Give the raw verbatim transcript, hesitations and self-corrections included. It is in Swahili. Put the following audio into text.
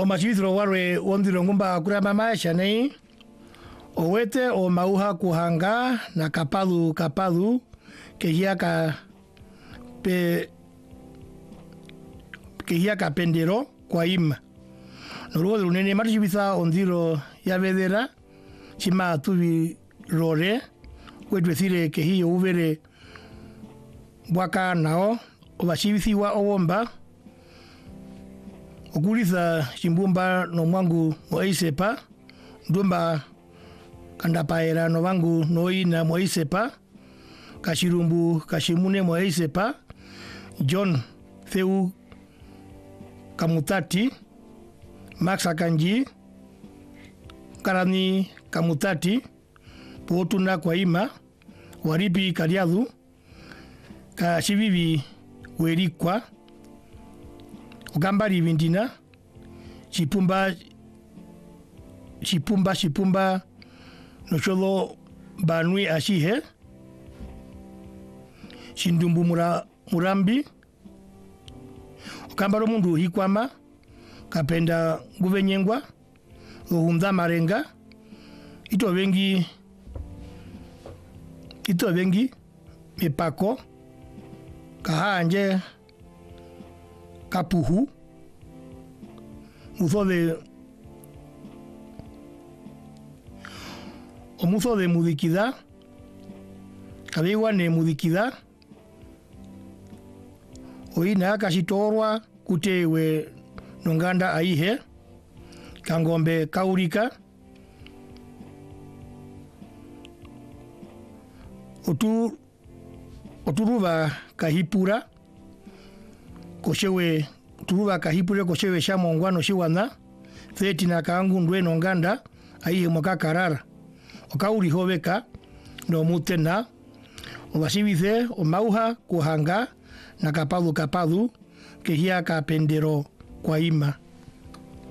o machithro warwe ondiro ngumba kurama maisha nei owete o mauha kuhanga na kapalu kapalu ke hiaka pe ke hiaka pendero kwa ima no ro nene marchibisa ondiro ya vedera chima tuvi rore kwetwethire ke hiyo uvere bwaka nao obashibisi wa owomba okuliza chimbumba no mwangu moisepa ndumba kandapaera no wangu noina moisepa kashirumbu kashimune moisepa John Theu Kamutati Max Akanji Karani Kamutati Potuna kwa ima Waripi Kariadu Kashivivi Werikwa Ugambari Vindina Chipumba Chipumba Chipumba Nocholo Banui Ashihe Shindumbu mura, Murambi Ukambaro mundu hikwama Kapenda Guvenyengwa Uhumda Marenga Ito wengi Ito wengi Mipako Kahanje Kapuhu Muzo de O muzo de mudikida Kabiwa ne mudikida Oina kashitorwa kutewe nonganda aihe Kangombe kaurika Otu Oturuva kahipura Koshewe Turuva kahipure koshewe shamongwano shiwana Theti na kaangu ndwe nonganda aihe mwaka karara Okauri hoveka no mutena Obasibithe o mauha kuhanga na kapadu kapadu ke hiaka pendero kwa ima